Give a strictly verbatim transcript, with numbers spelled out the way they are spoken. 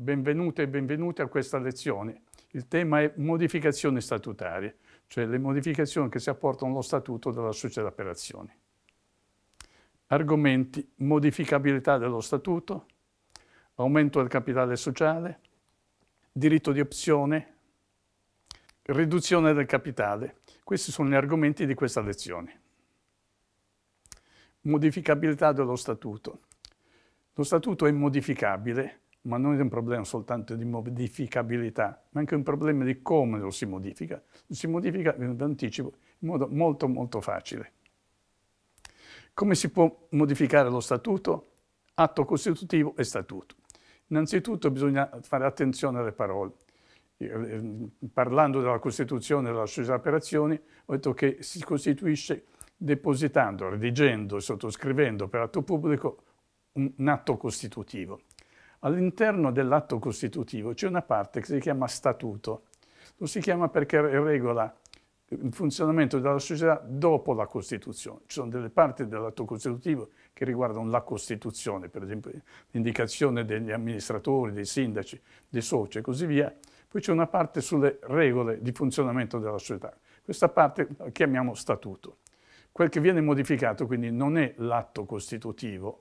Benvenute e benvenuti a questa lezione. Il tema è modificazioni statutarie, cioè le modificazioni che si apportano allo statuto della società per azioni. Argomenti: modificabilità dello statuto, aumento del capitale sociale, diritto di opzione, riduzione del capitale. Questi sono gli argomenti di questa lezione. Modificabilità dello statuto. Lo statuto è modificabile, ma non è un problema soltanto di modificabilità, ma anche un problema di come lo si modifica. Lo si modifica, vi anticipo, in modo molto molto facile. Come si può modificare lo statuto? Atto costitutivo e statuto. Innanzitutto bisogna fare attenzione alle parole. Parlando della Costituzione della società per azioni, ho detto che si costituisce depositando, redigendo e sottoscrivendo per atto pubblico un, un atto costitutivo. All'interno dell'atto costitutivo c'è una parte che si chiama statuto. Lo si chiama perché regola il funzionamento della società dopo la Costituzione. Ci sono delle parti dell'atto costitutivo che riguardano la Costituzione, per esempio l'indicazione degli amministratori, dei sindaci, dei soci e così via. Poi c'è una parte sulle regole di funzionamento della società. Questa parte la chiamiamo statuto. Quel che viene modificato quindi non è l'atto costitutivo,